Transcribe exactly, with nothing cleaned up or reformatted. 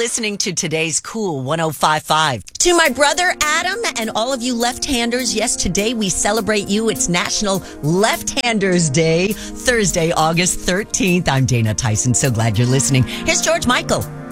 listening to today's Cool one oh five point five. To my brother Adam and all of you left-handers, yes, today we celebrate you. It's National Left-Handers Day, Thursday, August thirteenth. I'm Dana Tyson. So glad you're listening. Here's George Michael.